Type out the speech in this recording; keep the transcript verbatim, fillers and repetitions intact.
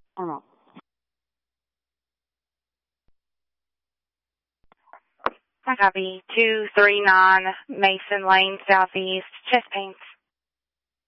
Oh. Copy. two three nine Mason Lane, Southeast. Chest pains.